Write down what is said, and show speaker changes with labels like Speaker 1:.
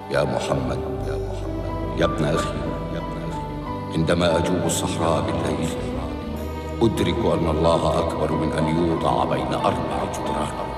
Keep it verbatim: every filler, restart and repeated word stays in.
Speaker 1: يا محمد يا محمد يا ابن أخي يا ابن أخي عندما أجوب الصحراء بالليل أدرك أن الله أكبر من أن يوضع بين أربع جدران.